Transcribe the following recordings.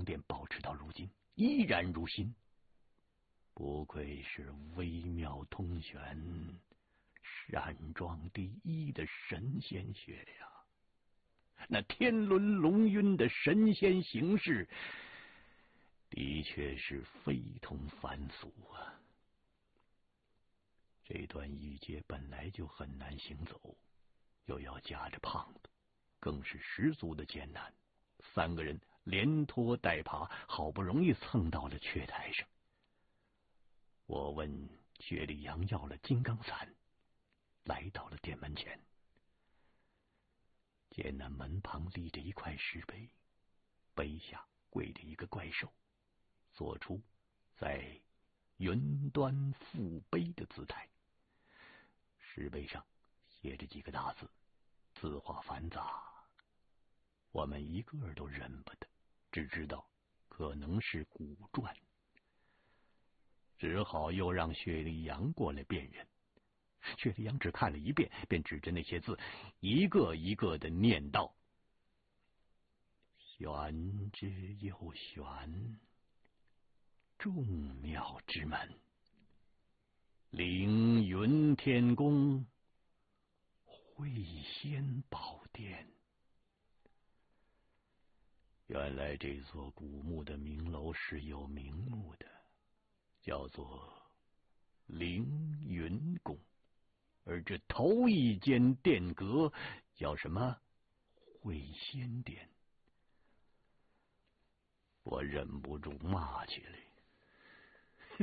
殿保持到如今，依然如新。不愧是微妙通玄、山庄第一的神仙学呀！那天伦龙晕的神仙形式，的确是非同凡俗啊！这段玉阶本来就很难行走，又要夹着胖子，更是十足的艰难。三个人连拖带爬，好不容易蹭到了阙台上。我问薛礼阳要了金刚伞，来到了殿门前，见那门旁立着一块石碑，碑下跪着一个怪兽，做出在云端覆碑的姿态。石碑上写着几个大字，字画繁杂，我们一个都认不得，只知道可能是古篆，只好又让薛礼阳过来辨认。薛礼阳只看了一遍，便指着那些字一个一个的念道：玄之又玄，众妙之门，凌云天宫，会仙宝殿。原来这座古墓的名楼是有名目的，叫做凌云宫，而这头一间殿阁叫什么会仙殿。我忍不住骂起来：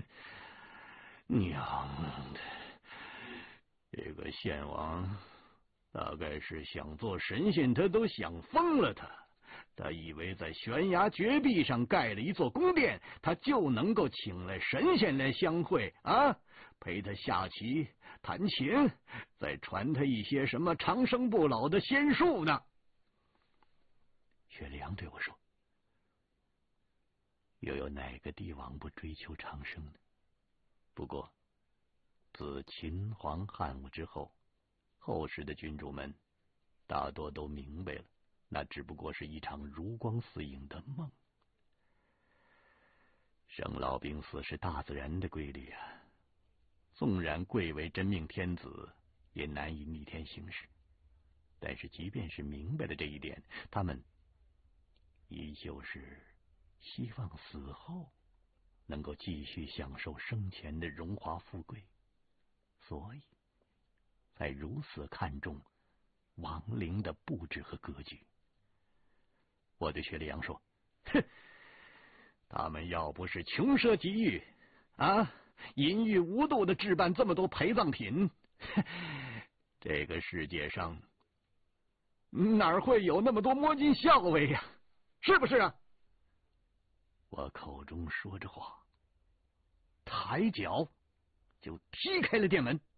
娘的，这个献王大概是想做神仙，他都想疯了他以为在悬崖绝壁上盖了一座宫殿，他就能够请来神仙来相会啊，陪他下棋弹琴，再传他一些什么长生不老的仙术呢。薛礼阳对我说：又有哪个帝王不追求长生呢？不过自秦皇汉武之后，后世的君主们大多都明白了，那只不过是一场如光似影的梦。生老病死是大自然的规律啊，纵然贵为真命天子，也难以逆天行事。但是即便是明白了这一点，他们依旧是希望死后能够继续享受生前的荣华富贵，所以才如此看重亡灵的布置和格局。我对薛礼阳说：哼，他们要不是穷奢极欲啊，淫欲无度的置办这么多陪葬品，这个世界上哪会有那么多摸金校尉呀？是不是啊？我口中说着话，抬脚就踢开了殿门。